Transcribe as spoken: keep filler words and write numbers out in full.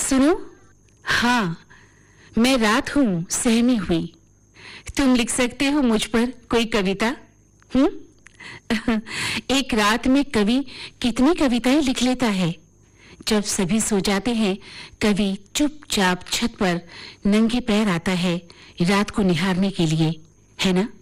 सुनो, हाँ, मैं रात हूँ सहमी हुई। तुम लिख सकते हो मुझ पर कोई कविता? हम्म एक रात में कवि कितनी कविताएं लिख लेता है। जब सभी सो जाते हैं, कवि चुपचाप छत पर नंगे पैर आता है रात को निहारने के लिए, है ना?